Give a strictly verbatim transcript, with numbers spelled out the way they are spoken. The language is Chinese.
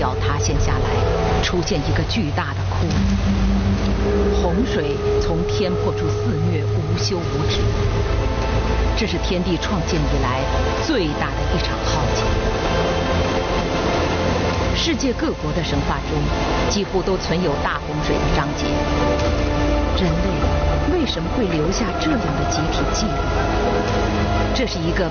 角塌陷下来，出现一个巨大的窟窿，洪水从天破处肆虐，无休无止。这是天地创建以来最大的一场浩劫。世界各国的神话中，几乎都存有大洪水的章节。人类为什么会留下这样的集体记录？这是一个